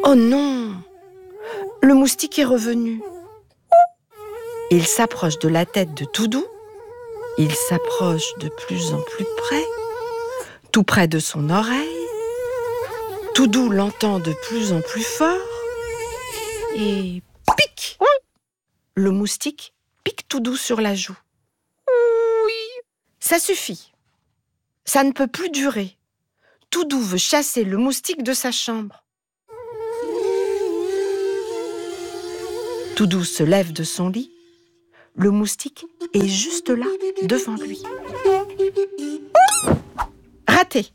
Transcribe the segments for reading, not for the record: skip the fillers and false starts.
Oh non! Le moustique est revenu. Il s'approche de la tête de Toudou. Il s'approche de plus en plus près, tout près de son oreille. Toudou l'entend de plus en plus fort. Et pique! Le moustique pique Toudou sur la joue. Oui! Ça suffit. Ça ne peut plus durer. Toudou veut chasser le moustique de sa chambre. Toudou se lève de son lit. Le moustique est juste là, devant lui. Raté.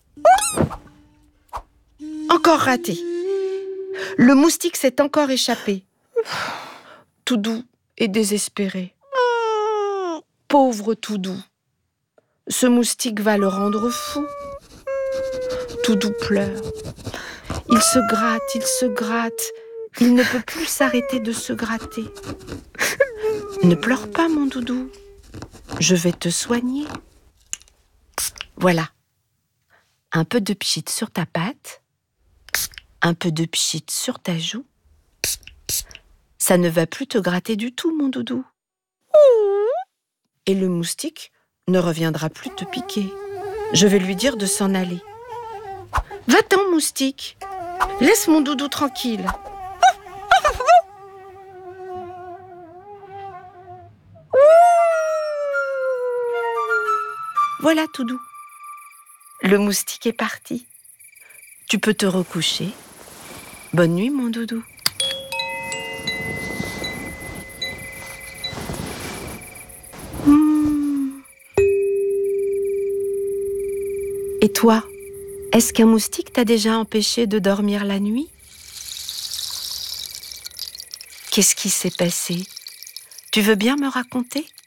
Encore raté. Le moustique s'est encore échappé. Toudou est désespéré. Pauvre Toudou. Ce moustique va le rendre fou. Toudou pleure. Il se gratte, il se gratte. Il ne peut plus s'arrêter de se gratter. Ne pleure pas, mon doudou. Je vais te soigner. Voilà. Un peu de pchit sur ta patte. Un peu de pchit sur ta joue. Ça ne va plus te gratter du tout, mon doudou. Et le moustique ne reviendra plus te piquer. Je vais lui dire de s'en aller. Va-t'en, moustique. Laisse mon doudou tranquille. Voilà, Toudou. Le moustique est parti. Tu peux te recoucher. Bonne nuit, mon doudou. Et toi, est-ce qu'un moustique t'a déjà empêché de dormir la nuit? Qu'est-ce qui s'est passé? Tu veux bien me raconter?